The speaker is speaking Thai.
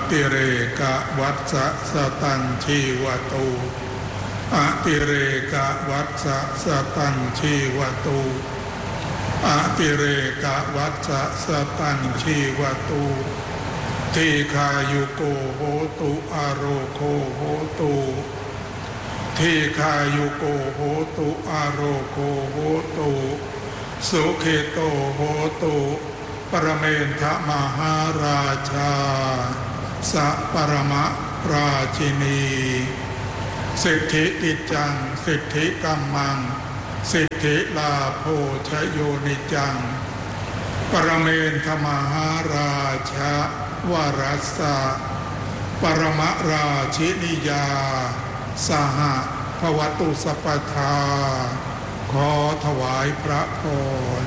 ติเรกวัฏสะสตัญชีวตุอติเรกวัฏสะสตัญชีวตุอติเรกวัฏสะสตัญชีวตุทีฆายุโกโหตุอโรโคโหตุทีฆายุโกโหตุอโรโคโหตุสุขิโตโหตุปรเมนทมหาราชาสัพปรมราชินีสิทธิกิจจังสิทธิกัมมังสิทธิลาโภชโยนิจังปรเมนทมหาราชาวรัสสะปรมราชินิยาสหภวตุสัพพทาขอถวายพระพร